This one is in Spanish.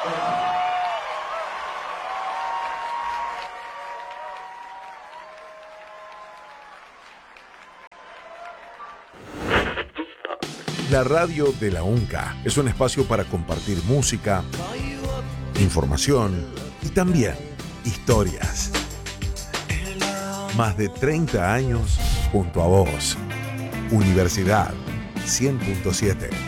La radio de la UNCA es un espacio para compartir música, información y también historias. Más de 30 años junto a vos. Universidad 100.7.